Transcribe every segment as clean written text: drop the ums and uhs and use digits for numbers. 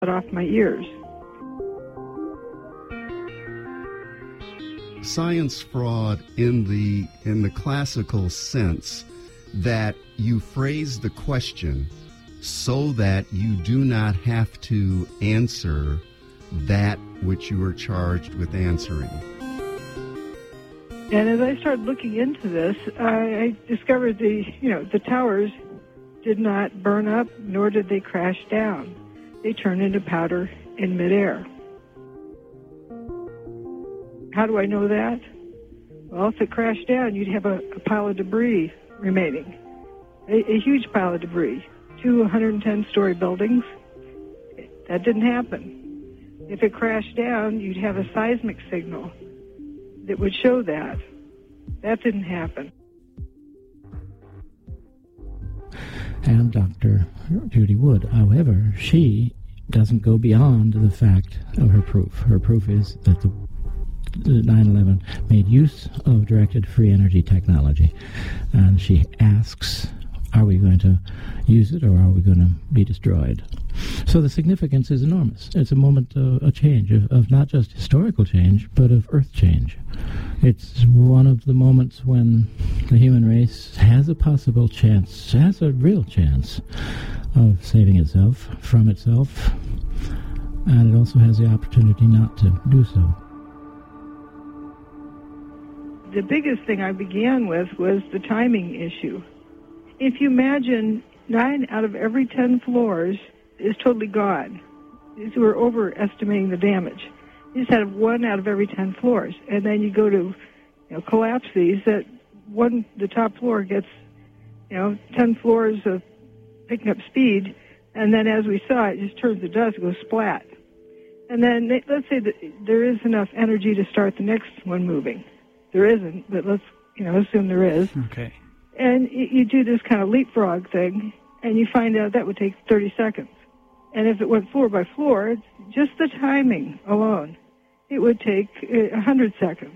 off my ears. Science fraud in the classical sense that you phrase the question so that you do not have to answer that which you are charged with answering. And as I started looking into this, I discovered the towers did not burn up, nor did they crash down. They turned into powder in midair. How do I know that? Well, if it crashed down, you'd have a pile of debris remaining, a huge pile of debris, 2 110-story buildings. That didn't happen. If it crashed down, you'd have a seismic signal that would show that. That didn't happen. And Dr. Judy Wood, however, she doesn't go beyond the fact of her proof. Her proof is that the 9/11 made use of directed free energy technology. And she asks, are we going to use it or are we going to be destroyed? So the significance is enormous. It's a moment, a change, of not just historical change, but of earth change. It's one of the moments when the human race has a possible chance, has a real chance of saving itself from itself, and it also has the opportunity not to do so. The biggest thing I began with was the timing issue. If you imagine 9 out of every 10 floors is totally gone. We're overestimating the damage. You just have 1 out of every 10 floors, and then you go to collapse these. The top floor gets 10 floors of picking up speed, and then as we saw, it just turns to dust, it goes splat. And then let's say that there is enough energy to start the next one moving. There isn't, but let's assume there is. Okay. And you do this kind of leapfrog thing, and you find out that would take 30 seconds. And if it went floor by floor, just the timing alone, it would take 100 seconds.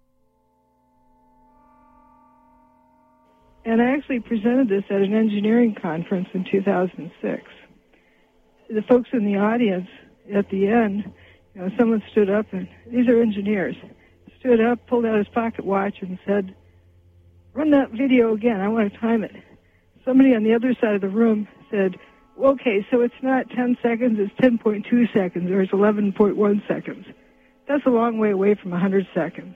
And I actually presented this at an engineering conference in 2006. The folks in the audience at the end, someone stood up, and these are engineers, stood up, pulled out his pocket watch, and said, "Run that video again. I want to time it." Somebody on the other side of the room said, "Okay, so it's not 10 seconds, it's 10.2 seconds, or it's 11.1 seconds. That's a long way away from 100 seconds."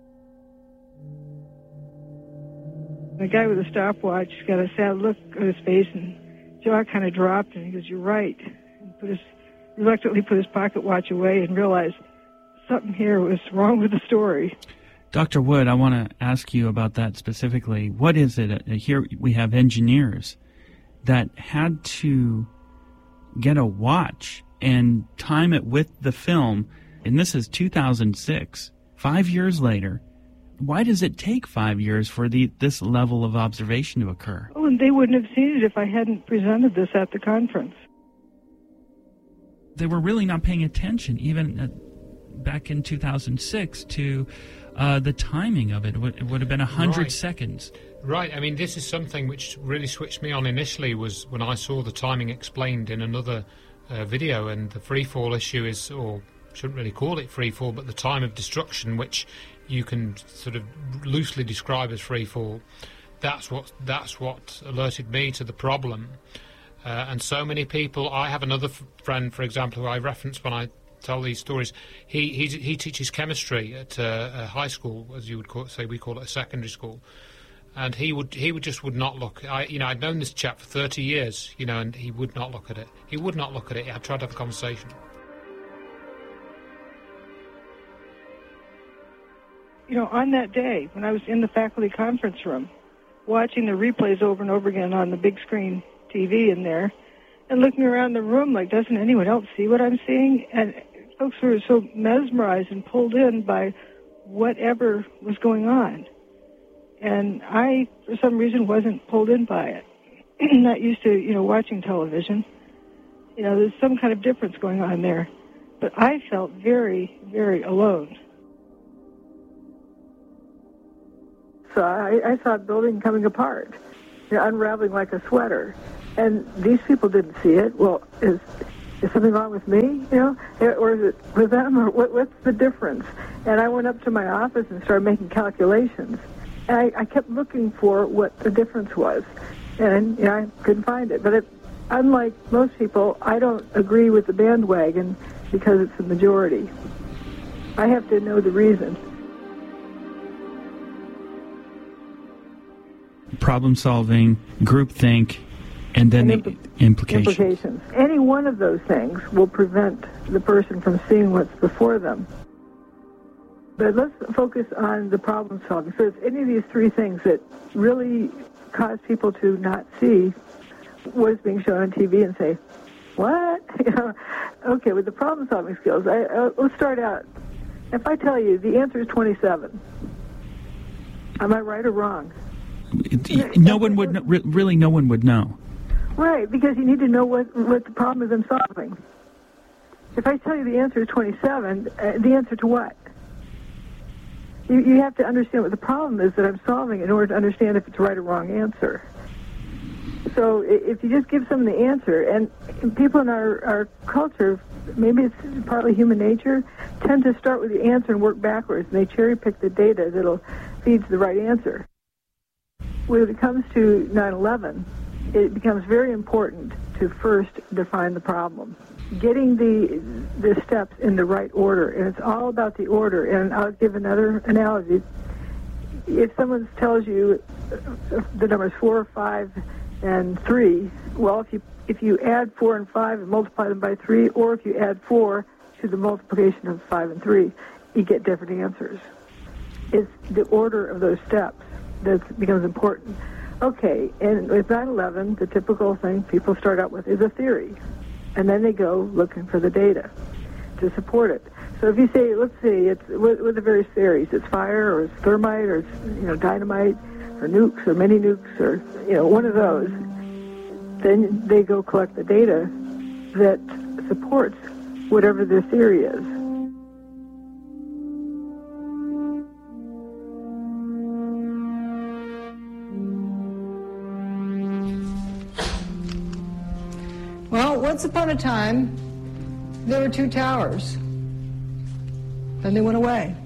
The guy with the stopwatch got a sad look on his face, and jaw kind of dropped, and he goes, "You're right." And reluctantly put his pocket watch away and realized something here was wrong with the story. Dr. Wood, I want to ask you about that specifically. What is it? Here we have engineers that had to get a watch and time it with the film, and this is 2006, 5 years later. Why does it take 5 years for this level of observation to occur? Oh, and they wouldn't have seen it if I hadn't presented this at the conference. They were really not paying attention, even back in 2006, to the timing of it. It would have been 100 seconds. Right. I mean, this is something which really switched me on initially, was when I saw the timing explained in another video, and the free fall issue is, or shouldn't really call it free fall, but the time of destruction, which you can sort of loosely describe as free fall. That's what alerted me to the problem. And so many people. I have another friend, for example, who I reference when I tell these stories. He teaches chemistry at a high school, as you would say. We call it a secondary school. And he would would not look. I'd known this chap for 30 years, and he would not look at it. He would not look at it. I tried to have a conversation. On that day, when I was in the faculty conference room, watching the replays over and over again on the big screen TV in there, and looking around the room like, doesn't anyone else see what I'm seeing? And folks were so mesmerized and pulled in by whatever was going on. And I, for some reason, wasn't pulled in by it. Not used to, watching television. There's some kind of difference going on there. But I felt very, very alone. So I saw a building coming apart, unraveling like a sweater. And these people didn't see it. Well, as is something wrong with me, or is it with them, or what's the difference? And I went up to my office and started making calculations. And I kept looking for what the difference was, and I couldn't find it. But unlike most people, I don't agree with the bandwagon because it's the majority. I have to know the reason. Problem solving, groupthink, and then the implications. Any one of those things will prevent the person from seeing what's before them. But let's focus on the problem solving. So it's any of these three things that really cause people to not see what is being shown on TV and say, what? Okay, with the problem solving skills, let's start out. If I tell you the answer is 27, am I right or wrong? No one would know, really. No one would know. Right, because you need to know what the problem is I'm solving. If I tell you the answer is 27, the answer to what? You have to understand what the problem is that I'm solving in order to understand if it's a right or wrong answer. So if you just give someone the answer, and people in our culture, maybe it's partly human nature, tend to start with the answer and work backwards, and they cherry pick the data that'll feed to the right answer. When it comes to 9/11, it becomes very important to first define the problem. Getting the steps in the right order, and it's all about the order. And I'll give another analogy. If someone tells you the numbers 4, 5, and 3, well, if you add 4 and 5 and multiply them by 3, or if you add 4 to the multiplication of 5 and 3, you get different answers. It's the order of those steps that becomes important. Okay, and with 9/11, the typical thing people start out with is a theory, and then they go looking for the data to support it. So if you say, let's see, it's with the various theories, it's fire, or it's thermite, or it's dynamite, or nukes, or mini nukes, or one of those, then they go collect the data that supports whatever their theory is. Well, once upon a time, there were 2 towers. Then they went away.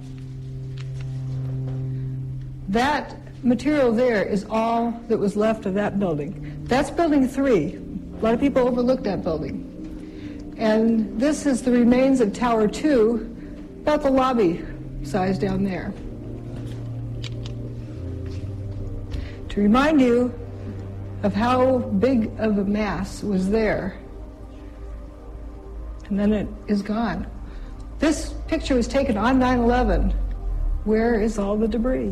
That material there is all that was left of that building. That's building 3. A lot of people overlook that building. And this is the remains of Tower 2, about the lobby size down there. To remind you of how big of a mass was there. And then it is gone. This picture was taken on 9/11. Where is all the debris?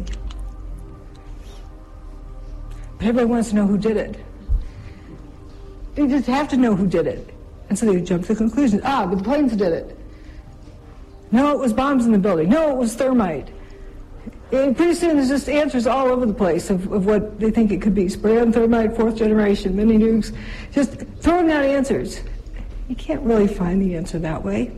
But everybody wants to know who did it. You just have to know who did it. And so they jump to the conclusion, but the planes did it. No, it was bombs in the building. No, it was thermite. And pretty soon there's just answers all over the place of what they think it could be. Spray-on thermite, 4th generation, mini nukes. Just throwing out answers. You can't really find the answer that way.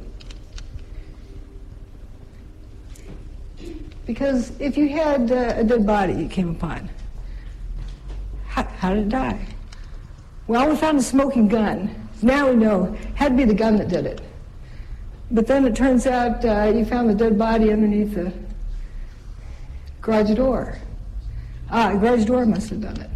Because if you had a dead body you came upon, how did it die? Well, we found a smoking gun. Now we know it had to be the gun that did it. But then it turns out you found the dead body underneath the garage door. The garage door must have done it.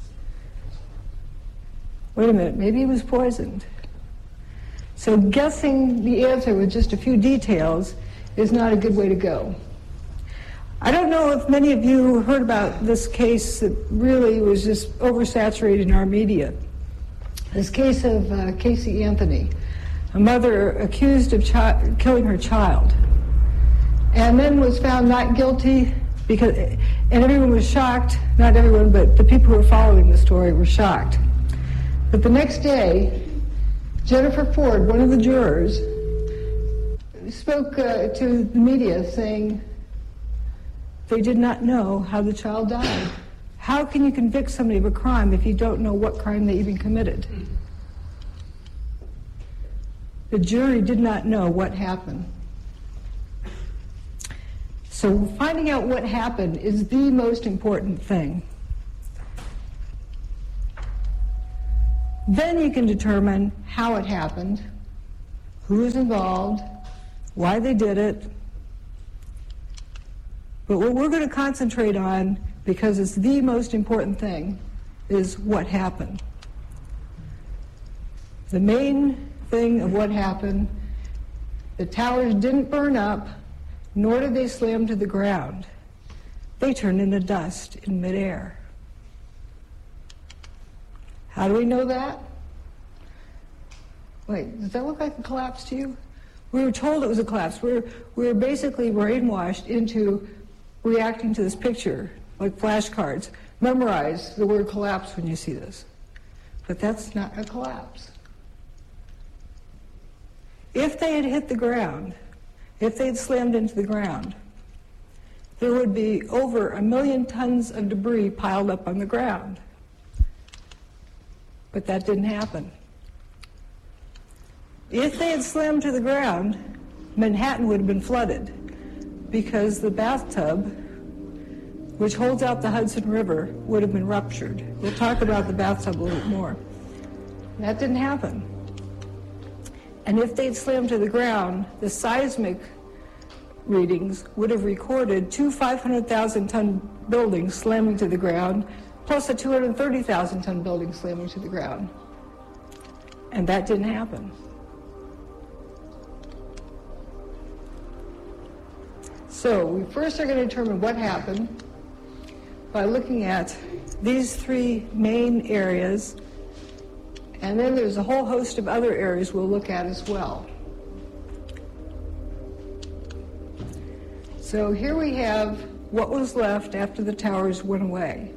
Wait a minute, maybe he was poisoned. So guessing the answer with just a few details is not a good way to go. I don't know if many of you heard about this case that really was just oversaturated in our media. This case of Casey Anthony, a mother accused of killing her child, and then was found not guilty and everyone was shocked. Not everyone, but the people who were following the story were shocked. But the next day, Jennifer Ford, one of the jurors, spoke to the media saying they did not know how the child died. How can you convict somebody of a crime if you don't know what crime they even committed? The jury did not know what happened. So finding out what happened is the most important thing. Then you can determine how it happened who was involved, why they did it. But what we're going to concentrate on, because it's the most important thing, is what happened. The main thing of what happened, the towers didn't burn up, nor did they slam to the ground. They turned into dust in midair. How do we know that? Wait, does that look like a collapse to you? We were told it was a collapse. We were basically brainwashed into reacting to this picture, like flashcards. Memorize the word collapse when you see this. But that's not a collapse. If they had hit the ground, if they had slammed into the ground, there would be over 1 million tons of debris piled up on the ground. But that didn't happen. If they had slammed to the ground, Manhattan would have been flooded because the bathtub, which holds out the Hudson River, would have been ruptured. We'll talk about the bathtub a little bit more. That didn't happen. And if they'd slammed to the ground, the seismic readings would have recorded 2 500,000-ton buildings slamming to the ground, plus a 230,000-ton building slamming to the ground. And that didn't happen. So we first are going to determine what happened by looking at these 3 main areas, and then there's a whole host of other areas we'll look at as well. So here we have what was left after the towers went away.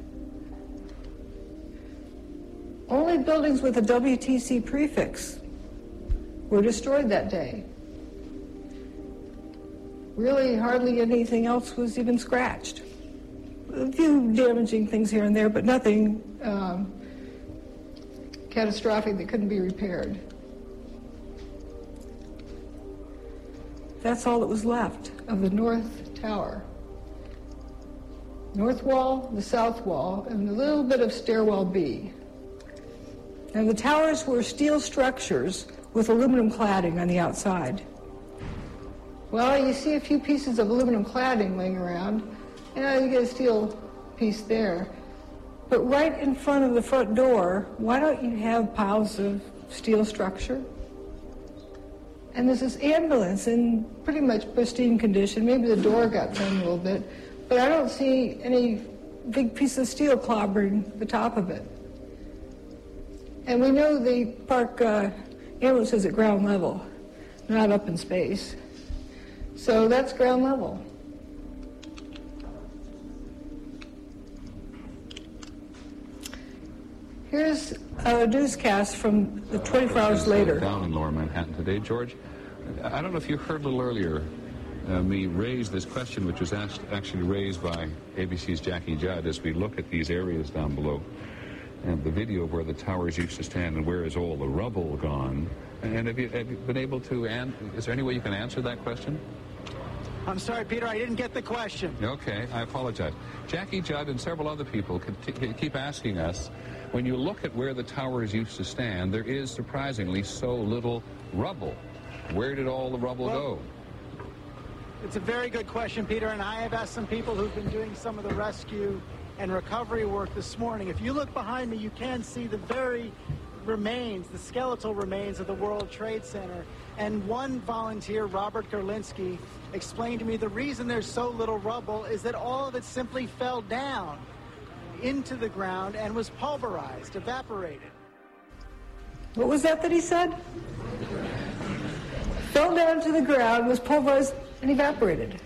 Only buildings with a WTC prefix were destroyed that day. Really, hardly anything else was even scratched. A few damaging things here and there, but nothing catastrophic that couldn't be repaired. That's all that was left of the North Tower. North wall, the south wall, and a little bit of stairwell B. And the towers were steel structures with aluminum cladding on the outside. Well, you see a few pieces of aluminum cladding laying around. You get a steel piece there. But right in front of the front door, why don't you have piles of steel structure? And there's this ambulance in pretty much pristine condition. Maybe the door got thrown a little bit, but I don't see any big piece of steel clobbering the top of it. And we know the park ambulance is at ground level, not up in space. So that's ground level. Here's a newscast from the 24 hours later. Down in Lower Manhattan today, George. I don't know if you heard a little earlier me raise this question, which was actually raised by ABC's Jackie Judd as we look at these areas down below and the video of where the towers used to stand and where is all the rubble gone. And have you been able to, is there any way you can answer that question? I'm sorry, Peter, I didn't get the question. Okay, I apologize. Jackie Judd and several other people keep asking us, when you look at where the towers used to stand, there is surprisingly so little rubble. Where did all the rubble go? It's a very good question, Peter, and I have asked some people who've been doing some of the rescue and recovery work this morning. If you look behind me, you can see the very remains, the skeletal remains of the World Trade Center. And one volunteer, Robert Gerlinski, explained to me the reason there's so little rubble is that all of it simply fell down into the ground and was pulverized, evaporated. What was that he said? Fell down to the ground, was pulverized, and evaporated.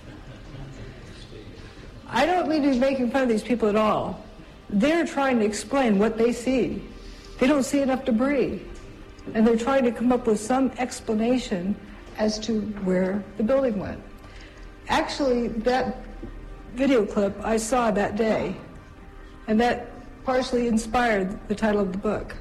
I don't mean to be making fun of these people at all. They're trying to explain what they see. They don't see enough debris. And they're trying to come up with some explanation as to where the building went. Actually, that video clip I saw that day, and that partially inspired the title of the book.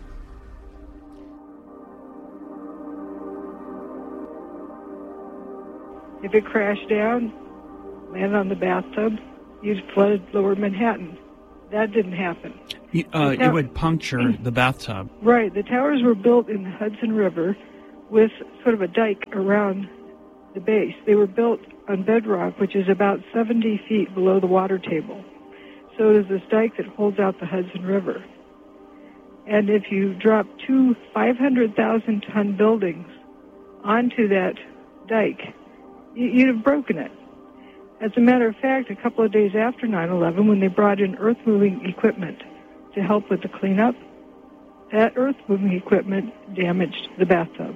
If it crashed down, landed on the bathtub, you'd flooded Lower Manhattan. That didn't happen. It would puncture the bathtub. Right. The towers were built in the Hudson River with sort of a dike around the base. They were built on bedrock, which is about 70 feet below the water table. So it is this dike that holds out the Hudson River. And if you drop two 500,000-ton buildings onto that dike, you'd have broken it. As a matter of fact, a couple of days after 9/11, when they brought in earth-moving equipment to help with the cleanup, that earth-moving equipment damaged the bathtub.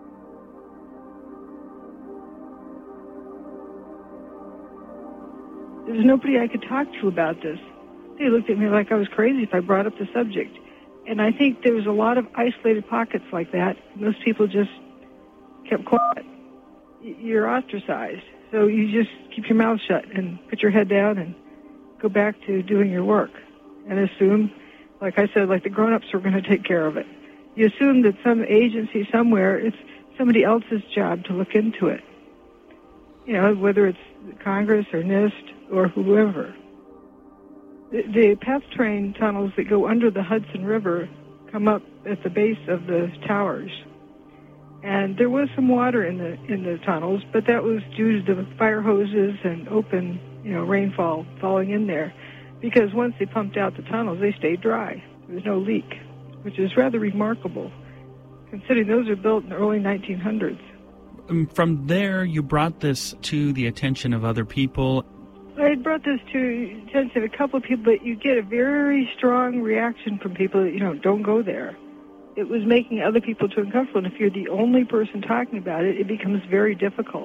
There was nobody I could talk to about this. They looked at me like I was crazy if I brought up the subject. And I think there was a lot of isolated pockets like that. Most people just kept quiet. You're ostracized. So you just keep your mouth shut and put your head down and go back to doing your work and assume, like I said, like the grown-ups were going to take care of it. You assume that some agency somewhere, it's somebody else's job to look into it. You know, whether it's Congress or NIST or whoever. The PATH train tunnels that go under the Hudson River come up at the base of the towers. And there was some water in the tunnels, but that was due to the fire hoses and open, rainfall falling in there. Because once they pumped out the tunnels, they stayed dry. There was no leak, which is rather remarkable, considering those were built in the early 1900s. From there, you brought this to the attention of other people. I had brought this to the attention of a couple of people, but you get a very strong reaction from people that, don't go there. It was making other people too uncomfortable, and if you're the only person talking about it, it becomes very difficult.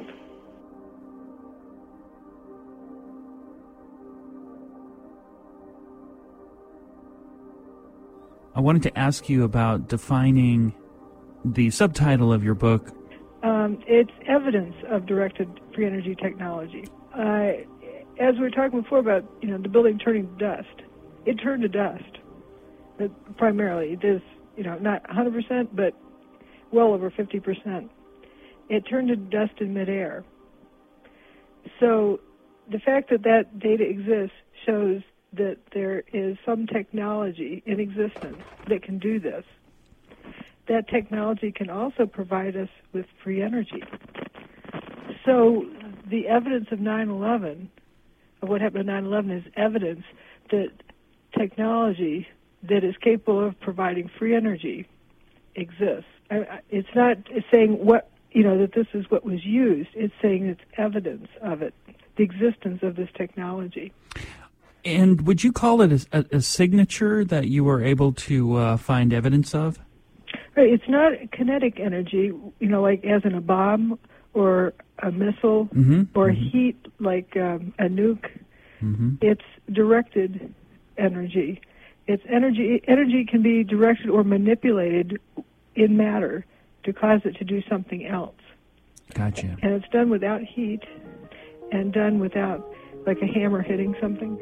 I wanted to ask you about defining the subtitle of your book. It's evidence of directed free energy technology. As we were talking before about, the building turning to dust, it turned to dust. Primarily, it is, not 100%, but well over 50%. It turned to dust in midair. So the fact that that data exists shows that there is some technology in existence that can do this. That technology can also provide us with free energy. So the evidence of 9/11, of what happened on 9/11, is evidence that technology that is capable of providing free energy exists. It's not saying that this is what was used. It's saying it's evidence of it, the existence of this technology. And would you call it a signature that you were able to find evidence of? Right. It's not kinetic energy, like as in a bomb or a missile or heat like a nuke. It's directed energy. It's energy. Energy can be directed or manipulated in matter to cause it to do something else. Gotcha. And it's done without heat and done without, like a hammer hitting something.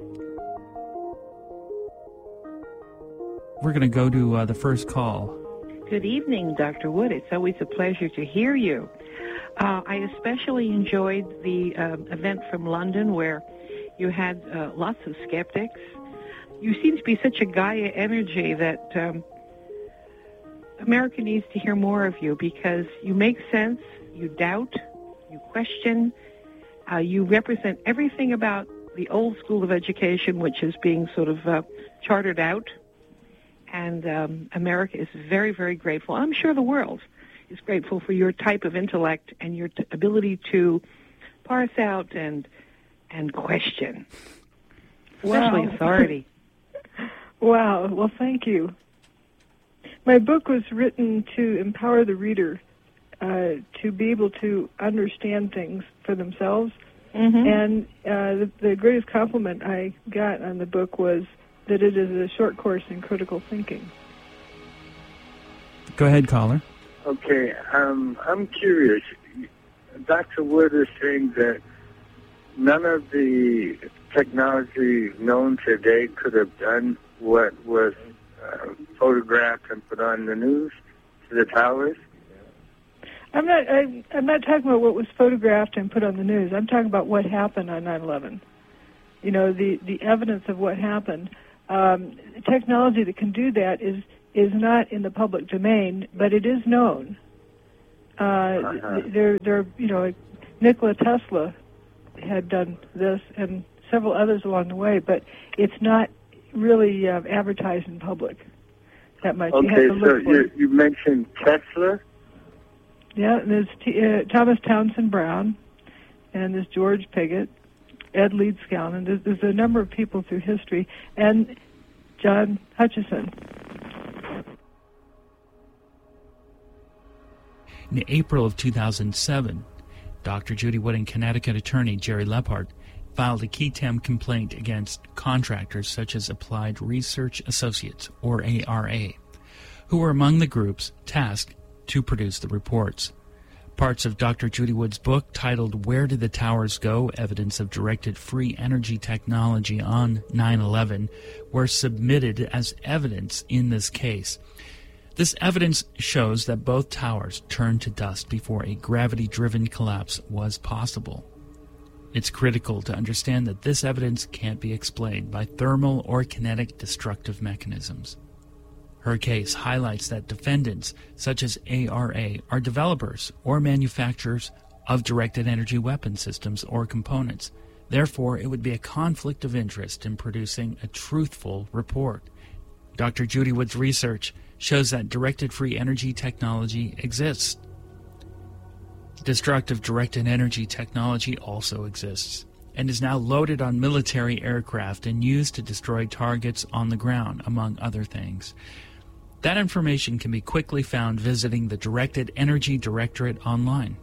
We're going to go to the first call. Good evening, Dr. Wood. It's always a pleasure to hear you. I especially enjoyed the event from London where you had lots of skeptics. You seem to be such a Gaia energy that America needs to hear more of you because you make sense, you doubt, you question, you represent everything about the old school of education, which is being sort of chartered out. And America is very, very grateful. I'm sure the world is grateful for your type of intellect and your ability to parse out and question, especially authority. Wow. Well, thank you. My book was written to empower the reader to be able to understand things for themselves. And the greatest compliment I got on the book was that it is a short course in critical thinking. Go ahead, caller. Okay, I'm curious. Dr. Wood is saying that none of the technology known today could have done what was photographed and put on the news to the towers. I'm not talking about what was photographed and put on the news. I'm talking about what happened on 9/11. The evidence of what happened. Technology that can do that is not in the public domain, but it is known. They're Nikola Tesla had done this, and several others along the way, but it's not really advertised in public that much. Okay, so you mentioned Tesla? Yeah, there's Thomas Townsend Brown, and there's George Pigott, Ed Leedskalnin. There's a number of people through history, and John Hutchison. In April of 2007, Dr. Judy Wood and Connecticut attorney Jerry Leppard filed a qui tam complaint against contractors such as Applied Research Associates, or ARA, who were among the groups tasked to produce the reports. Parts of Dr. Judy Wood's book, titled Where Did the Towers Go? Evidence of Directed Free Energy Technology on 9/11, were submitted as evidence in this case. This evidence shows that both towers turned to dust before a gravity-driven collapse was possible. It's critical to understand that this evidence can't be explained by thermal or kinetic destructive mechanisms. Her case highlights that defendants, such as ARA, are developers or manufacturers of directed energy weapon systems or components. Therefore, it would be a conflict of interest in producing a truthful report. Dr. Judy Wood's research shows that directed free energy technology exists. Destructive directed energy technology also exists and is now loaded on military aircraft and used to destroy targets on the ground, among other things. That information can be quickly found visiting the Directed Energy Directorate online.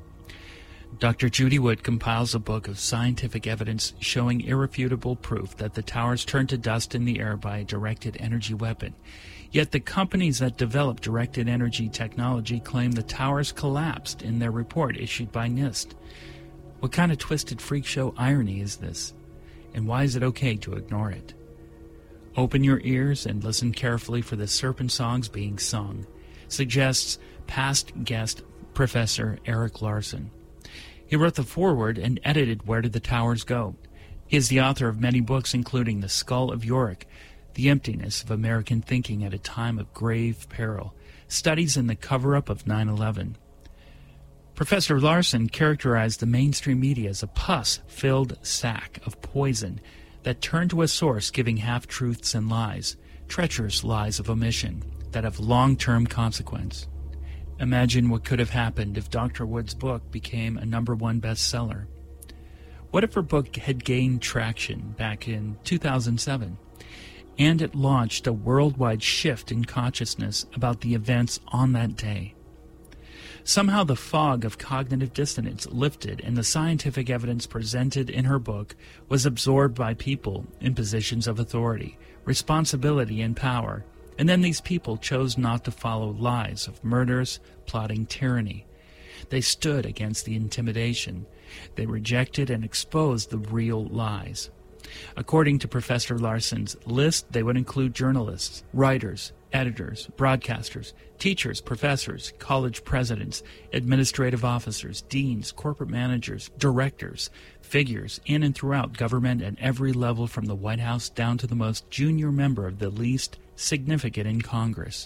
Dr. Judy Wood compiles a book of scientific evidence showing irrefutable proof that the towers turned to dust in the air by a directed energy weapon. Yet the companies that develop directed energy technology claim the towers collapsed in their report issued by NIST. What kind of twisted freak show irony is this? And why is it okay to ignore it? Open your ears and listen carefully for the serpent songs being sung, suggests past guest Professor Eric Larson. He wrote the foreword and edited Where Did the Towers Go? He is the author of many books, including The Skull of Yorick, The Emptiness of American Thinking at a Time of Grave Peril, Studies in the Cover-Up of 9/11. Professor Larson characterized the mainstream media as a pus-filled sack of poison that turned to a source giving half-truths and lies, treacherous lies of omission, that have long-term consequence. Imagine what could have happened if Dr. Wood's book became a #1 bestseller. What if her book had gained traction back in 2007, and it launched a worldwide shift in consciousness about the events on that day? Somehow the fog of cognitive dissonance lifted and the scientific evidence presented in her book was absorbed by people in positions of authority, responsibility, and power. And then these people chose not to follow lies of murderous, plotting tyranny. They stood against the intimidation. They rejected and exposed the real lies. According to Professor Larson's list, they would include journalists, writers, editors, broadcasters, teachers, professors, college presidents, administrative officers, deans, corporate managers, directors, figures in and throughout government at every level from the White House down to the most junior member of the least significant in Congress.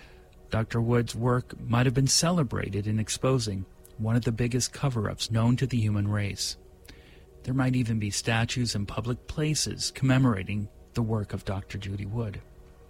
Dr. Wood's work might have been celebrated in exposing one of the biggest cover-ups known to the human race. There might even be statues in public places commemorating the work of Dr. Judy Wood.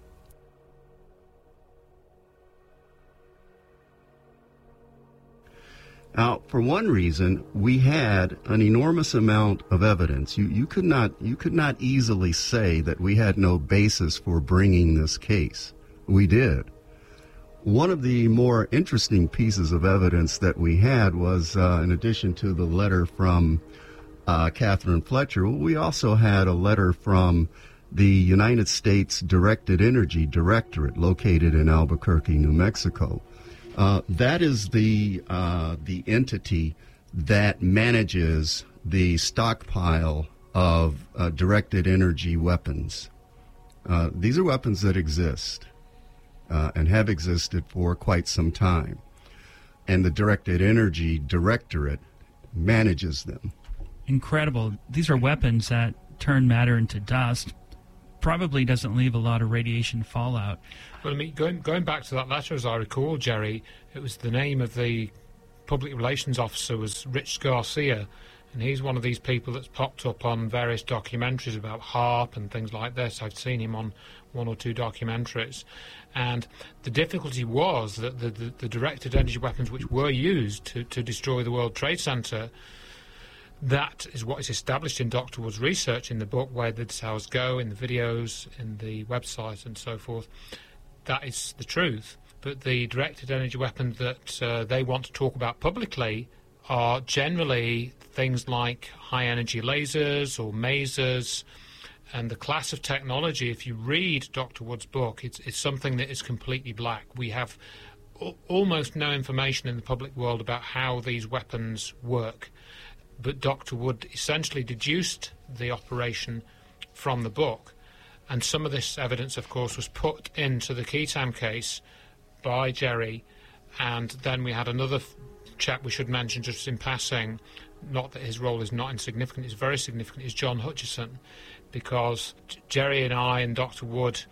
Now, for one reason, we had an enormous amount of evidence. You could not easily say that we had no basis for bringing this case. We did. One of the more interesting pieces of evidence that we had was, in addition to the letter from Catherine Fletcher, we also had a letter from the United States Directed Energy Directorate located in Albuquerque, New Mexico. That is the entity that manages the stockpile of directed energy weapons. These are weapons that exist and have existed for quite some time. And the Directed Energy Directorate manages them. Incredible. These are weapons that turn matter into dust. Probably doesn't leave a lot of radiation fallout. Well, I mean, going back to that letter, as I recall, Jerry, it was the name of the public relations officer was Rich Garcia, and he's one of these people that's popped up on various documentaries about HAARP and things like this. I've seen him on 1 or 2 documentaries. And the difficulty was that the directed energy weapons which were used to destroy the World Trade Center, that is what is established in Dr. Wood's research in the book, where the towers go, in the videos, in the website and so forth. That is the truth. But the directed energy weapons that they want to talk about publicly are generally things like high-energy lasers or masers, and the class of technology, if you read Dr. Wood's book, it's something that is completely black. We have almost no information in the public world about how these weapons work, but Dr. Wood essentially deduced the operation from the book, and some of this evidence, of course, was put into the Ketam case by Jerry, and then we had another chap we should mention just in passing, not that his role is not insignificant, it's very significant, is John Hutchison, because Jerry and I and Dr. Wood,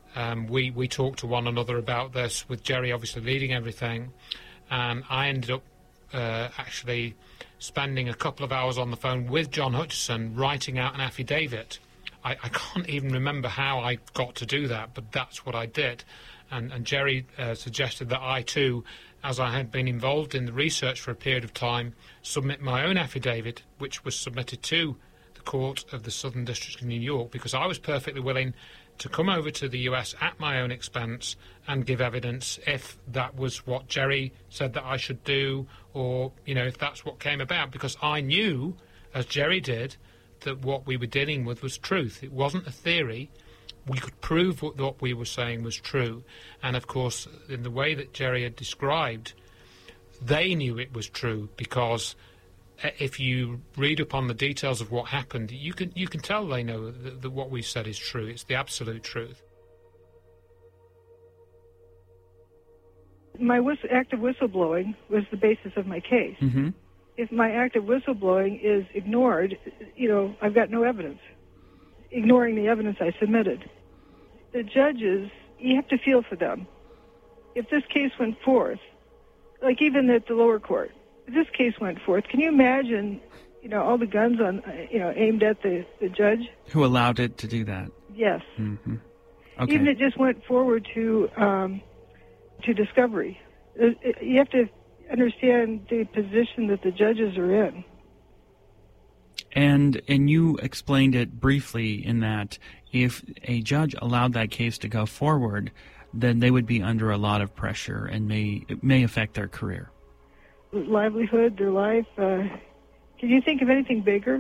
we talked to one another about this, with Jerry obviously leading everything, and I ended up actually spending a couple of hours on the phone with John Hutchison writing out an affidavit. I can't even remember how I got to do that, but that's what I did. And Jerry suggested that I too, as I had been involved in the research for a period of time, submit my own affidavit, which was submitted to the Court of the Southern District of New York, because I was perfectly willing to come over to the US at my own expense and give evidence if that was what Jerry said that I should do, or, if that's what came about, because I knew, as Jerry did, that what we were dealing with was truth. It wasn't a theory. We could prove what we were saying was true. And, of course, in the way that Jerry had described, they knew it was true, because if you read upon the details of what happened, you can tell they know that what we said is true. It's the absolute truth. My act of whistleblowing was the basis of my case. Mm-hmm. If my act of whistleblowing is ignored, I've got no evidence. Ignoring the evidence I submitted. The judges, you have to feel for them. If this case went forth, like even at the lower court, if this case went forth, can you imagine, all the guns on, aimed at the judge? Who allowed it to do that? Yes. Mm-hmm. Okay. Even it just went forward to discovery. You have to understand the position that the judges are in. And you explained it briefly in that if a judge allowed that case to go forward, then they would be under a lot of pressure and it may affect their career. Livelihood, their life. Can you think of anything bigger?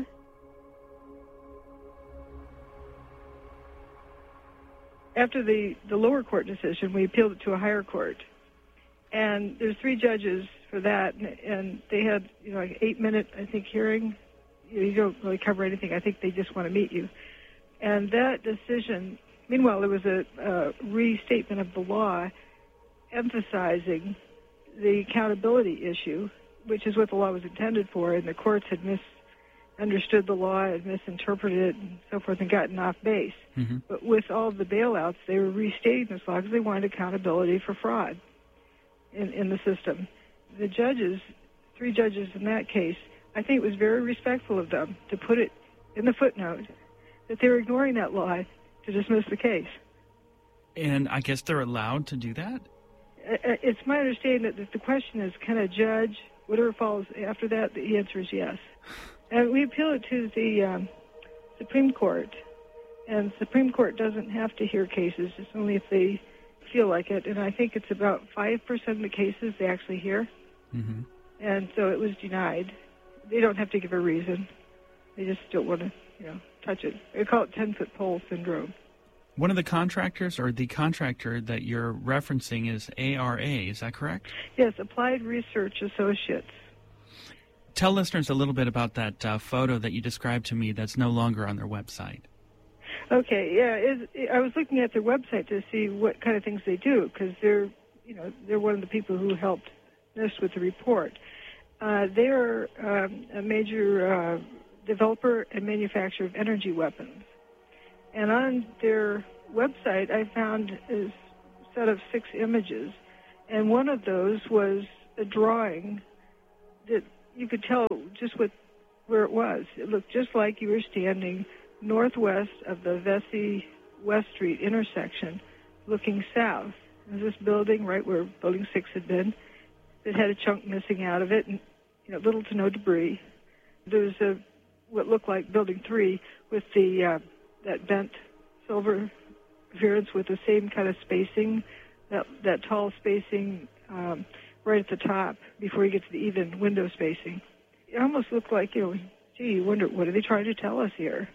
After the lower court decision, we appealed it to a higher court. And there's 3 judges for that, and they had, like 8-minute, I think, hearing. You don't really cover anything. I think they just want to meet you. And that decision, meanwhile, there was a restatement of the law emphasizing the accountability issue, which is what the law was intended for, and the courts had misunderstood the law and misinterpreted it and so forth and gotten off base. Mm-hmm. But with all of the bailouts, they were restating this law because they wanted accountability for fraud in the system. The judges, 3 judges in that case, I think it was very respectful of them to put it in the footnote that they were ignoring that law to dismiss the case. And I guess they're allowed to do that? It's my understanding that the question is, can a judge, whatever follows after that, the answer is yes. And we appeal it to the Supreme Court, and the Supreme Court doesn't have to hear cases, it's only if they feel like it, and I think it's about 5% of the cases they actually hear. Mm-hmm. And so it was denied. They don't have to give a reason. They just don't want to, touch it. They call it 10-foot pole syndrome. One of the contractors, or the contractor that you're referencing, is ARA, is that correct? Yes, Applied Research Associates. Tell listeners a little bit about that photo that you described to me that's no longer on their website. Okay, yeah, I was looking at their website to see what kind of things they do, because they're one of the people who helped us with the report. They're a major developer and manufacturer of energy weapons. And on their website, I found a set of 6 images, and one of those was a drawing you could tell just where it was. It looked just like you were standing northwest of the Vesey West Street intersection, looking south. There's this building right where Building 6 had been that had a chunk missing out of it, and little to no debris. There was what looked like Building 3 with the that bent silver appearance with the same kind of spacing, that tall spacing right at the top before you get to the even window spacing. It almost looked like, you wonder, what are they trying to tell us here?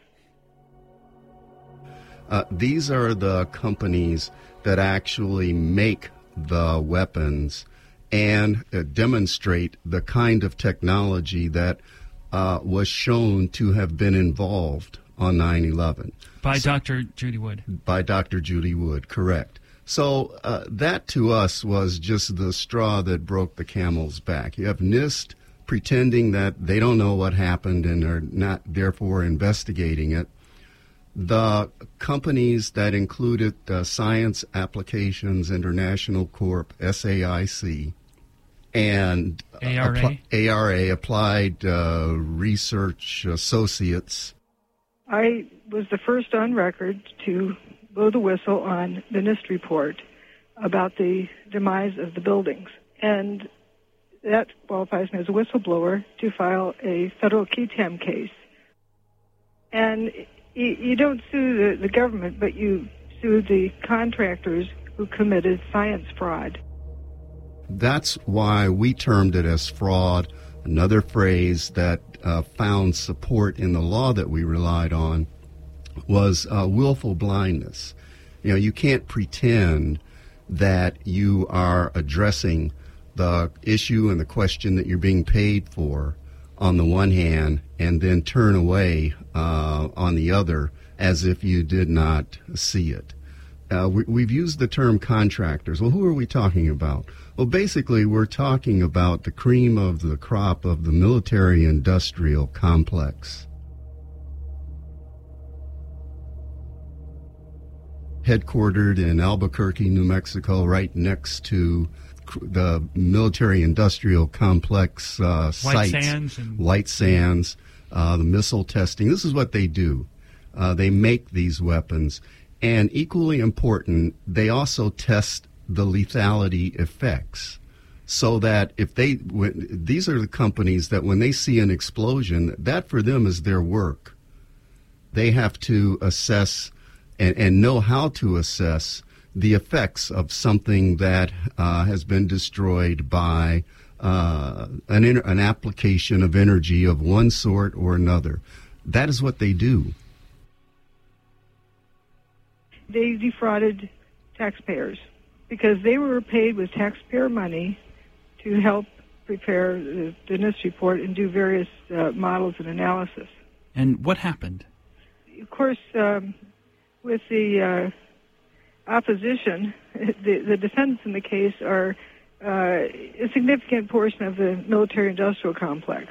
These are the companies that actually make the weapons and demonstrate the kind of technology that was shown to have been involved on 9/11. By Dr. Judy Wood. By Dr. Judy Wood, correct. So that to us was just the straw that broke the camel's back. You have NIST pretending that they don't know what happened and are not therefore investigating it. The companies that included Science Applications International Corp., SAIC, and ARA, Applied Research Associates. I was the first on record to blow the whistle on the NIST report about the demise of the buildings. And that qualifies me as a whistleblower to file a federal QTAM case. And you don't sue the government, but you sue the contractors who committed science fraud. That's why we termed it as fraud. Another phrase that found support in the law that we relied on was willful blindness. You can't pretend that you are addressing the issue and the question that you're being paid for on the one hand and then turn away on the other as if you did not see it. We've used the term contractors. Well, who are we talking about? Well, basically, we're talking about the cream of the crop of the military-industrial complex. Headquartered in Albuquerque, New Mexico, right next to the military-industrial complex sites. White Sands, the missile testing. This is what they do. They make these weapons. And equally important, they also test the lethality effects so that these are the companies that when they see an explosion, that for them is their work. They have to assess and know how to assess the effects of something that has been destroyed by an application of energy of one sort or another. That is what they do. They defrauded taxpayers because they were paid with taxpayer money to help prepare the NIST report and do various models and analysis. And what happened? Of course, with the opposition, the defendants in the case are a significant portion of the military-industrial complex.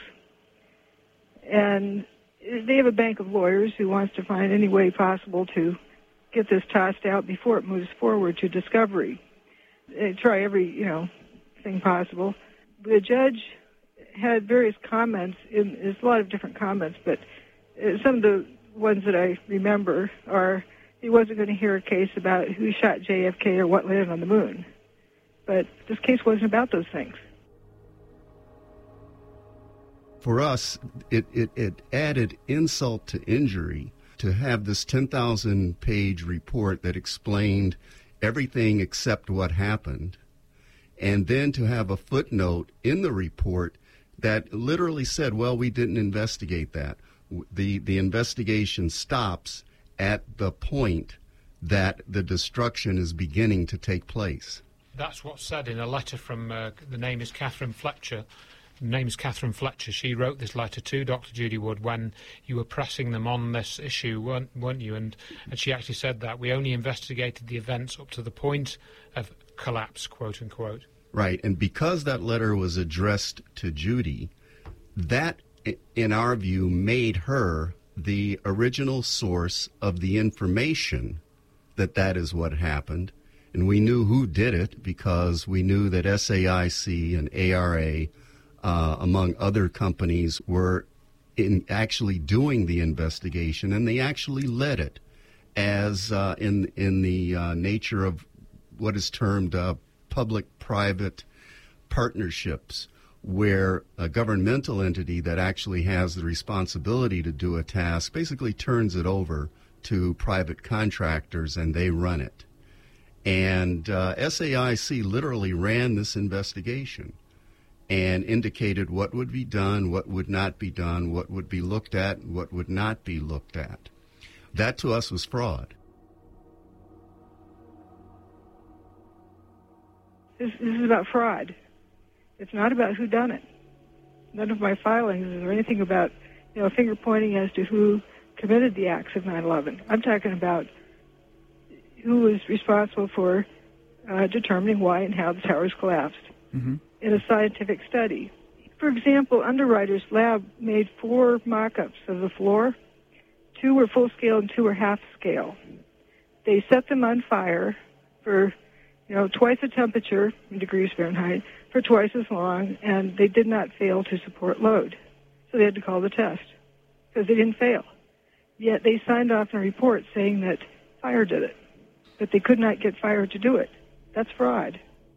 And they have a bank of lawyers who wants to find any way possible to get this tossed out before it moves forward to discovery. They try every, thing possible. The judge had various comments. There's a lot of different comments, but some of the ones that I remember are he wasn't going to hear a case about who shot JFK or what landed on the moon. But this case wasn't about those things. For us, it added insult to injury to have this 10,000-page report that explained everything except what happened, and then to have a footnote in the report that literally said, well, we didn't investigate that. The investigation stops at the point that the destruction is beginning to take place. That's what's said in a letter from, the name is Catherine Fletcher. The name is Catherine Fletcher. She wrote this letter to Dr. Judy Wood when you were pressing them on this issue, weren't you? And she actually said that we only investigated the events up to the point of collapse, quote unquote. Right, and because that letter was addressed to Judy, that, in our view, made her the original source of the information that is what happened. And we knew who did it because we knew that SAIC and ARA among other companies, were in actually doing the investigation, and they actually led it as in the nature of what is termed public-private partnerships, where a governmental entity that actually has the responsibility to do a task basically turns it over to private contractors and they run it. And SAIC literally ran this investigation and indicated what would be done, what would not be done, what would be looked at, what would not be looked at. That to us was fraud. This is about fraud. It's not about who done it. None of my filings is there anything about, finger pointing as to who committed the acts of 9/11. I'm talking about who was responsible for determining why and how the towers collapsed in a scientific study. For example, Underwriters Lab made 4 mock-ups of the floor. 2 were full scale and 2 were half scale. They set them on fire for twice the temperature in degrees Fahrenheit for twice as long, and they did not fail to support load. So they had to call the test because they didn't fail. Yet they signed off on a report saying that fire did it, but they could not get fire to do it. That's fraud.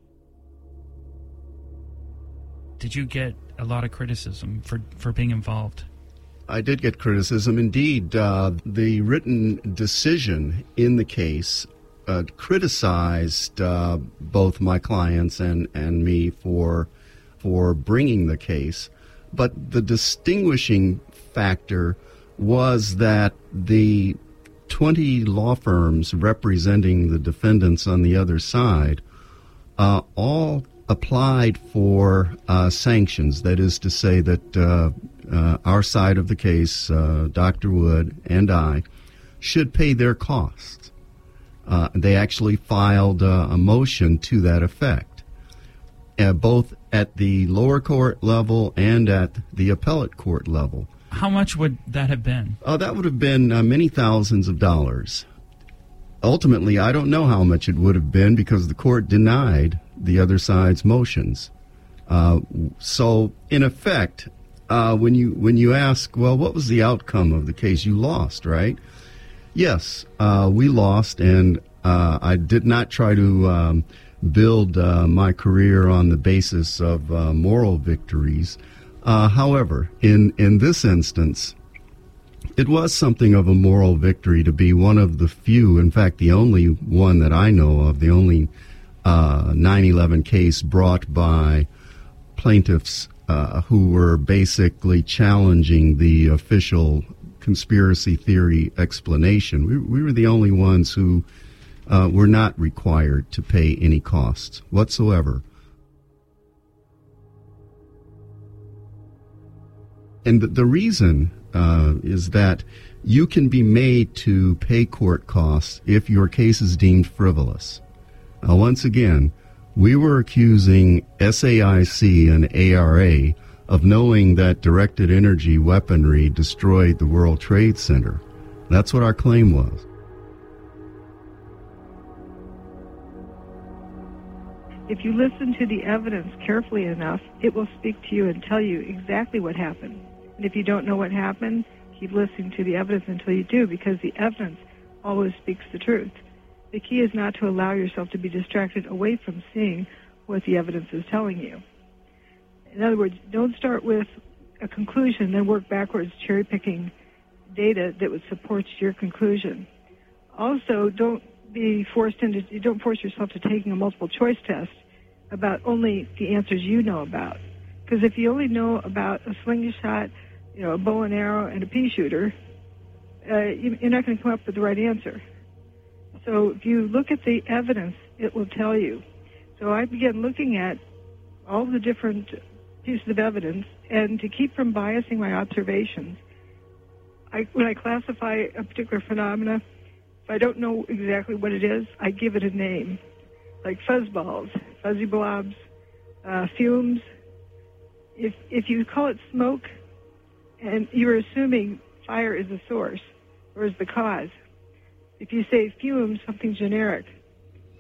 Did you get a lot of criticism for being involved? I did get criticism. Indeed, the written decision in the case criticized both my clients and me for bringing the case. But the distinguishing factor was that the 20 law firms representing the defendants on the other side all applied for sanctions. That is to say that our side of the case, Dr. Wood and I, should pay their costs. They actually filed a motion to that effect, both at the lower court level and at the appellate court level. How much would that have been? That would have been many thousands of dollars. Ultimately, I don't know how much it would have been because the court denied the other side's motions. So, in effect, when you ask, well, what was the outcome of the case? You lost, right? Yes, we lost, and I did not try to build my career on the basis of moral victories. However, in this instance, it was something of a moral victory to be one of the few, in fact, the only one that I know of, the only 9/11 case brought by plaintiffs who were basically challenging the official conspiracy theory explanation. We were the only ones who were not required to pay any costs whatsoever. And the reason is that you can be made to pay court costs if your case is deemed frivolous. Once again, we were accusing SAIC and ARA of knowing that directed energy weaponry destroyed the World Trade Center. That's what our claim was. If you listen to the evidence carefully enough, it will speak to you and tell you exactly what happened. And if you don't know what happened, keep listening to the evidence until you do, because the evidence always speaks the truth. The key is not to allow yourself to be distracted away from seeing what the evidence is telling you. In other words, don't start with a conclusion, then work backwards, cherry-picking data that would support your conclusion. Also, don't force yourself to taking a multiple choice test about only the answers you know about. Because if you only know about a slingshot, a bow and arrow, and a pea shooter, you're not going to come up with the right answer. So if you look at the evidence, it will tell you. So I began looking at all the different pieces of evidence, and to keep from biasing my observations, when I classify a particular phenomena, if I don't know exactly what it is, I give it a name, like fuzzballs, fuzzy blobs, fumes. If you call it smoke, and you're assuming fire is the source or is the cause. If you say fumes, something generic.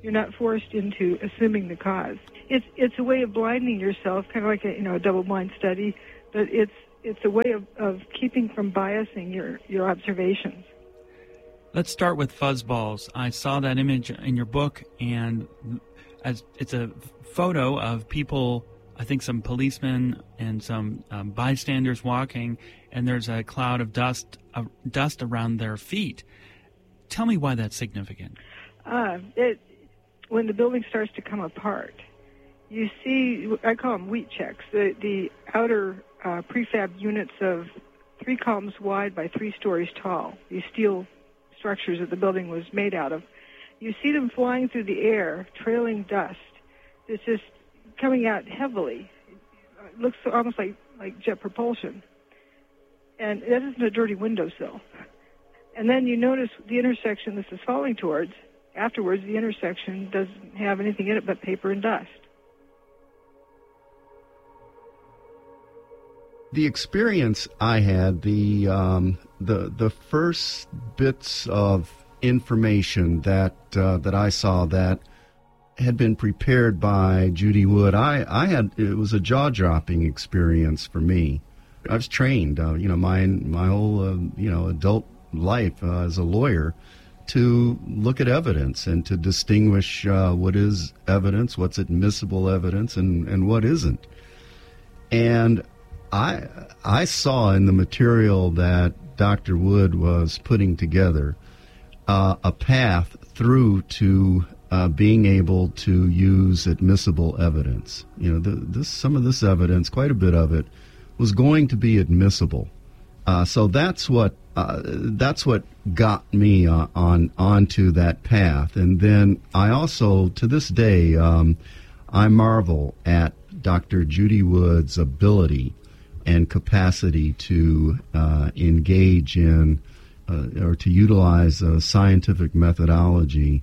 You're not forced into assuming the cause. It's a way of blinding yourself, kind of like a double-blind study, but it's a way of keeping from biasing your observations. Let's start with fuzzballs. I saw that image in your book, and it's a photo of people, I think some policemen and some bystanders walking, and there's a cloud of dust around their feet. Tell me why that's significant. When the building starts to come apart, you see, I call them wheat checks, the outer prefab units of 3 columns wide by 3 stories tall, these steel structures that the building was made out of. You see them flying through the air, trailing dust. It's just coming out heavily. It looks almost like jet propulsion. And that isn't a dirty windowsill. And then you notice the intersection this is falling towards. Afterwards, the intersection doesn't have anything in it but paper and dust. The experience I had, the first bits of information that I saw that had been prepared by Judy Wood, it was a jaw-dropping experience for me. I was trained, my whole adult life as a lawyer to look at evidence and to distinguish what is evidence, what's admissible evidence, and what isn't. And I saw in the material that Dr. Wood was putting together a path through to being able to use admissible evidence. Some of this evidence, quite a bit of it, was going to be admissible. So that's what got me onto that path. And then I also, to this day, I marvel at Dr. Judy Wood's ability and capacity to engage in or to utilize a scientific methodology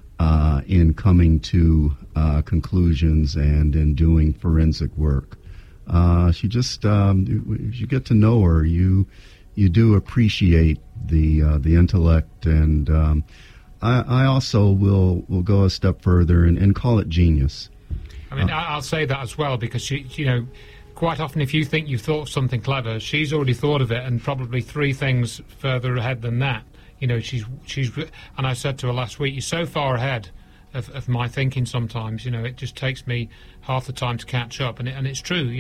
in coming to conclusions and in doing forensic work. She just, if you get to know her, you do appreciate the intellect, and I also will go a step further and call it genius. I mean, I'll say that as well, because she, quite often if you think you've thought of something clever, she's already thought of it, and probably 3 things further ahead than that. She's, and I said to her last week, you're so far ahead of my thinking sometimes, it just takes me half the time to catch up, and it's true,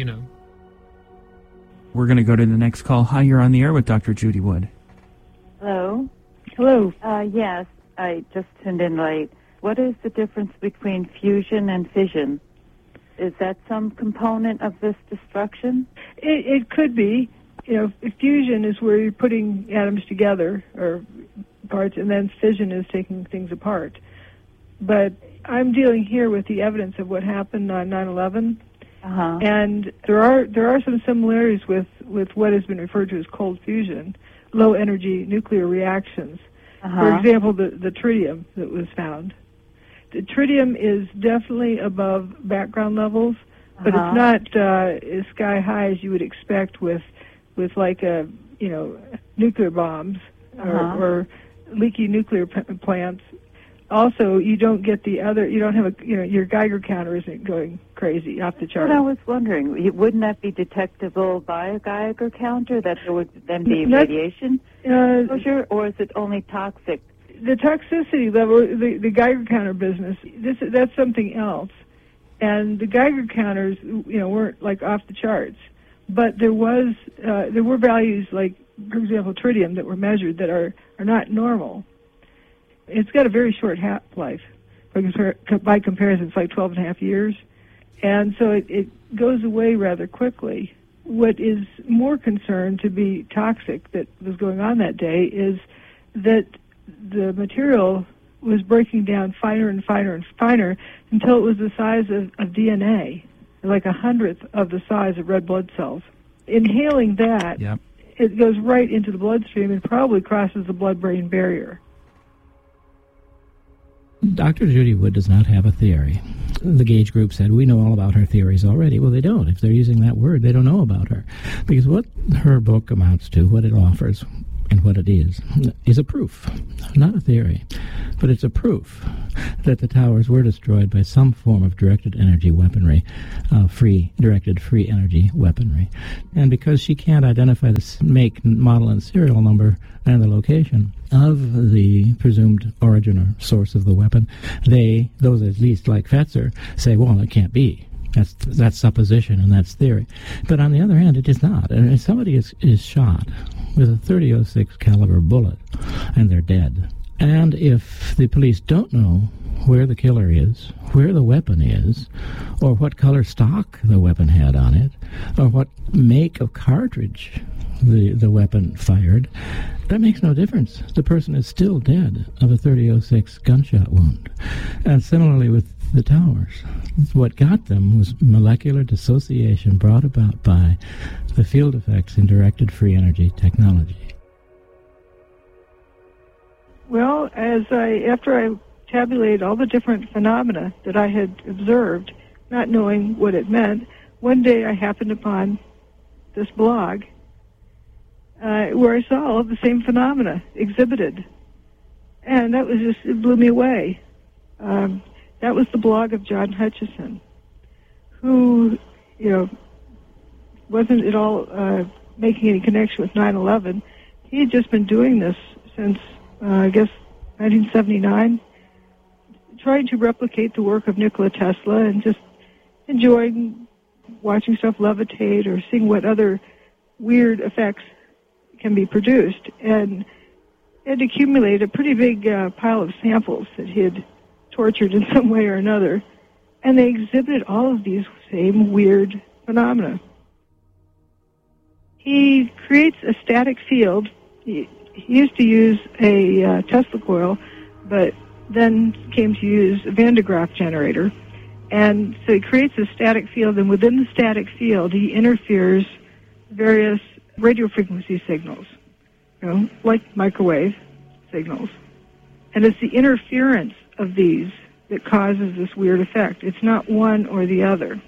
We're going to go to the next call. Hi, you're on the air with Dr. Judy Wood. Hello. Hello. Yes, I just tuned in late. What is the difference between fusion and fission? Is that some component of this destruction? It could be. Fusion is where you're putting atoms together, or parts, and then fission is taking things apart. But I'm dealing here with the evidence of what happened on 9/11, and there are some similarities with what has been referred to as cold fusion, low energy nuclear reactions. For example, the tritium that was found. The tritium is definitely above background levels, but it's not as sky high as you would expect with like nuclear bombs or leaky nuclear plants. Also, you don't get you don't have your Geiger counter isn't going crazy off the chart. But I was wondering, wouldn't that be detectable by a Geiger counter, that there would then be radiation exposure, or is it only toxic? The toxicity level, the Geiger counter business, that's something else. And the Geiger counters, weren't like off the charts. But there were values like, for example, tritium that were measured that are not normal. It's got a very short half-life. By comparison, it's like 12 and a half years. And so it goes away rather quickly. What is more concerned to be toxic that was going on that day is that the material was breaking down finer and finer and finer until it was the size of DNA, like 1/100th of the size of red blood cells. Inhaling that, it goes right into the bloodstream and probably crosses the blood-brain barrier. Dr. Judy Wood does not have a theory. The Gage Group said, we know all about her theories already. Well, they don't. If they're using that word, they don't know about her. Because what her book amounts to, what it offers, and what it is a proof, not a theory, but it's a proof that the towers were destroyed by some form of directed energy weaponry, directed free energy weaponry. And because she can't identify the make, model, and serial number and the location of the presumed origin or source of the weapon, those at least like Fetzer, say, well, it can't be. That's supposition and that's theory. But on the other hand, it is not. And if somebody is shot with a .30-06 caliber bullet and they're dead, and if the police don't know where the killer is, where the weapon is, or what color stock the weapon had on it, or what make of cartridge the weapon fired, that makes no difference. The person is still dead of a .30-06 gunshot wound. And similarly with the towers, what got them was molecular dissociation brought about by the field effects in directed free energy technology. Well, after I tabulated all the different phenomena that I had observed, not knowing what it meant, one day I happened upon this blog where I saw all of the same phenomena exhibited. And that was it blew me away. That was the blog of John Hutchison, who, wasn't at all making any connection with 9/11. He had just been doing this since, 1979, trying to replicate the work of Nikola Tesla and just enjoying watching stuff levitate or seeing what other weird effects can be produced. And it accumulated a pretty big pile of samples that he had tortured in some way or another, and they exhibited all of these same weird phenomena. He creates a static field. He used to use a Tesla coil, but then came to use a Van de Graaff generator. And so he creates a static field, and within the static field, he interferes various radio frequency signals, like microwave signals. And it's the interference of these that causes this weird effect. It's not one or the other.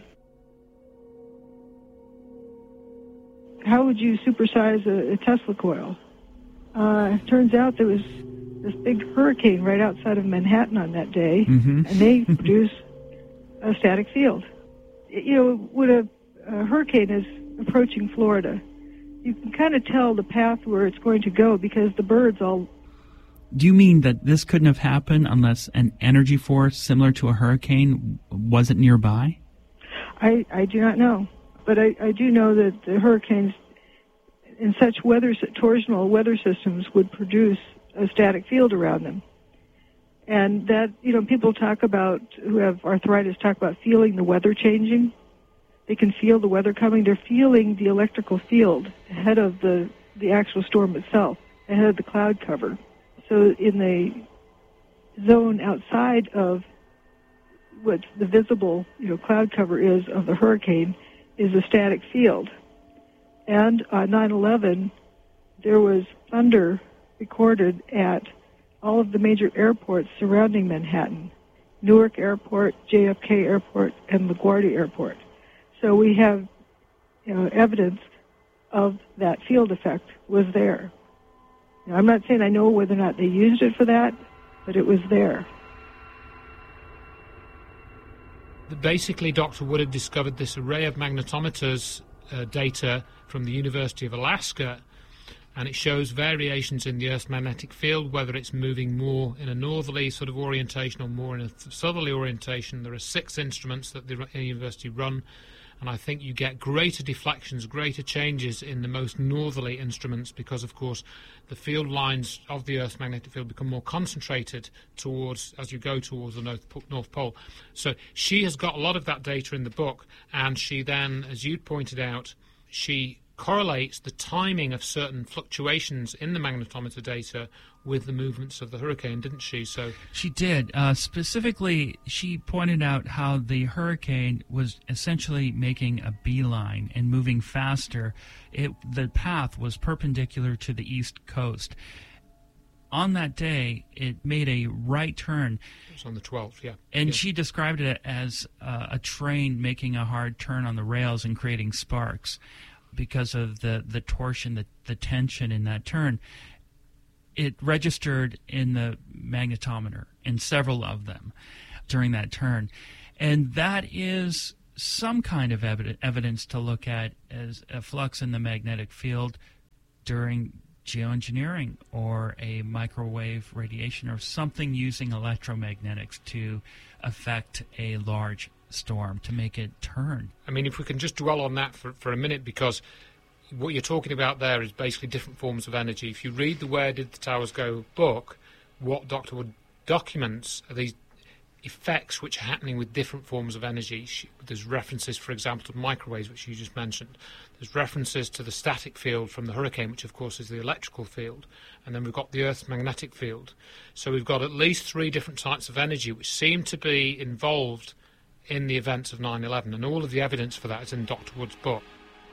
How would you supersize a Tesla coil? Turns out there was this big hurricane right outside of Manhattan on that day, and they produce a static field. When a hurricane is approaching Florida, you can kind of tell the path where it's going to go because the birds all... Do you mean that this couldn't have happened unless an energy force similar to a hurricane wasn't nearby? I do not know. But I do know that the hurricanes in such torsional weather systems would produce a static field around them. And that, people who have arthritis talk about feeling the weather changing. They can feel the weather coming. They're feeling the electrical field ahead of the actual storm itself, ahead of the cloud cover. So in the zone outside of what the visible, cloud cover is of the hurricane is a static field. And on 9/11, there was thunder recorded at all of the major airports surrounding Manhattan, Newark Airport, JFK Airport, and LaGuardia Airport. So we have, evidence of that field effect was there. Now, I'm not saying I know whether or not they used it for that, but it was there. Basically, Dr. Wood had discovered this array of magnetometers data from the University of Alaska, and it shows variations in the Earth's magnetic field, whether it's moving more in a northerly sort of orientation or more in a southerly orientation. There are 6 instruments that the university run, and I think you get greater deflections, greater changes in the most northerly instruments because, of course, the field lines of the Earth's magnetic field become more concentrated as you go towards the North Pole. So she has got a lot of that data in the book, and she then, as you pointed out, she correlates the timing of certain fluctuations in the magnetometer data with the movements of the hurricane, didn't she? So she did. Specifically, she pointed out how the hurricane was essentially making a beeline and moving faster. The path was perpendicular to the east coast. On that day, it made a right turn. It was on the 12th, yeah. And she described it as a train making a hard turn on the rails and creating sparks. because of the torsion, the tension in that turn, it registered in the magnetometer, in several of them during that turn. And that is some kind of evidence to look at as a flux in the magnetic field during geoengineering or a microwave radiation or something using electromagnetics to affect a large storm to make it turn. I mean, if we can just dwell on that for a minute, because what you're talking about there is basically different forms of energy. If you read the Where Did the Towers Go book, what Dr. Wood documents are these effects which are happening with different forms of energy. There's references, for example, to microwaves, which you just mentioned. There's references to the static field from the hurricane, which of course is the electrical field. And then we've got the Earth's magnetic field. So we've got at least 3 different types of energy which seem to be involved in the events of 9/11. And all of the evidence for that is in Dr. Wood's book.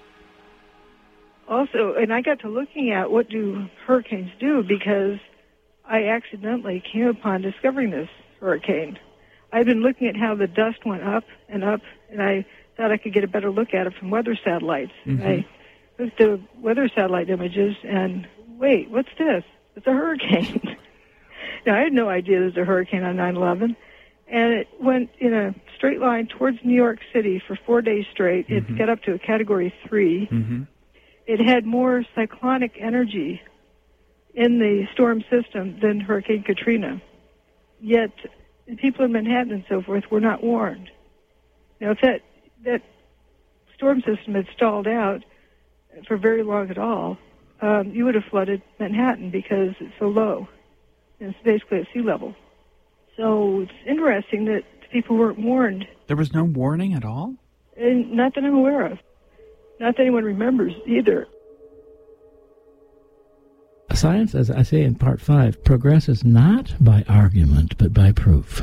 Also, and I got to looking at what do hurricanes do, because I accidentally came upon discovering this hurricane. I've been looking at how the dust went up, and I thought I could get a better look at it from weather satellites. Mm-hmm. I looked at weather satellite images, and wait, what's this? It's a hurricane. Now, I had no idea there was a hurricane on 9/11, and it went in a straight line towards New York City for 4 days straight. Mm-hmm. It got up to a Category 3. Mm-hmm. It had more cyclonic energy in the storm system than Hurricane Katrina. Yet people in Manhattan and so forth were not warned. Now, if that storm system had stalled out for very long at all, you would have flooded Manhattan because it's so low. And it's basically at sea level. So it's interesting that people weren't warned. There was no warning at all? And not that I'm aware of. Not that anyone remembers either. Science, as I say in Part 5, progresses not by argument, but by proof.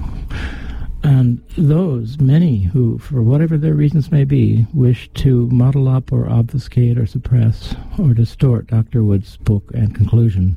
And those, many who, for whatever their reasons may be, wish to muddle up or obfuscate or suppress or distort Dr. Wood's book and conclusion,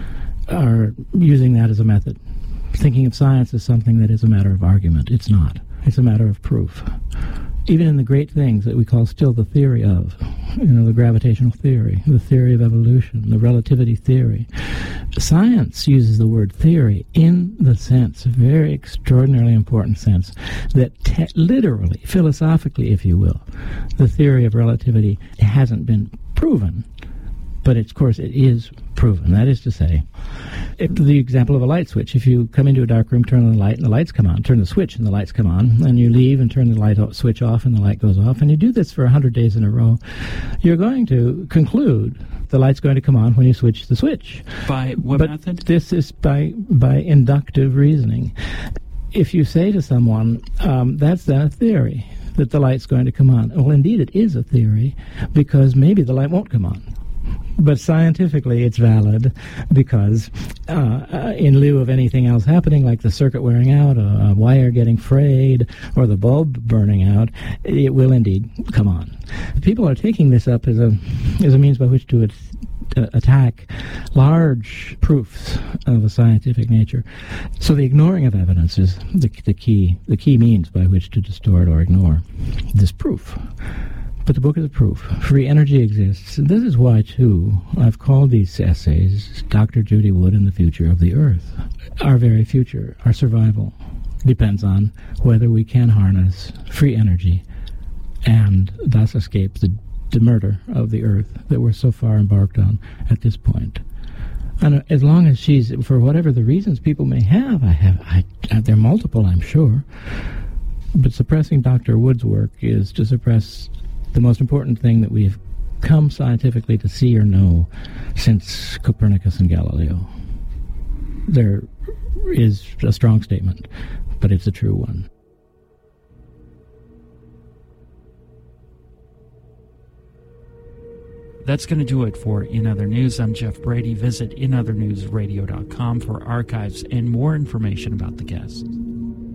are using that as a method. Thinking of science as something that is a matter of argument. It's not. It's a matter of proof. Even in the great things that we call still the theory of, the gravitational theory, the theory of evolution, the relativity theory, science uses the word theory in the sense, a very extraordinarily important sense, that literally, philosophically, if you will, the theory of relativity hasn't been proven, but of course it is proven. That is to say, the example of a light switch. If you come into a dark room, turn on the light, and the lights come on. Turn the switch, and the lights come on. And you leave and turn the light switch off, and the light goes off. And you do this for 100 days in a row. You're going to conclude the light's going to come on when you switch the switch. By what method? This is by inductive reasoning. If you say to someone, that's then a theory, that the light's going to come on. Well, indeed, it is a theory, because maybe the light won't come on. But scientifically, it's valid because in lieu of anything else happening, like the circuit wearing out, a wire getting frayed, or the bulb burning out, it will indeed come on. People are taking this up as a means by which to attack large proofs of a scientific nature. So the ignoring of evidence is the key means by which to distort or ignore this proof. But the book is a proof. Free energy exists. And this is why, too, I've called these essays Dr. Judy Wood and the Future of the Earth. Our very future, our survival, depends on whether we can harness free energy and thus escape the murder of the Earth that we're so far embarked on at this point. And as long as she's, for whatever the reasons people may have, they're multiple, I'm sure, but suppressing Dr. Wood's work is to suppress the most important thing that we've come scientifically to see or know since Copernicus and Galileo. There is a strong statement, but it's a true one. That's going to do it for In Other News. I'm Jeff Brady. Visit inothernewsradio.com for archives and more information about the guests.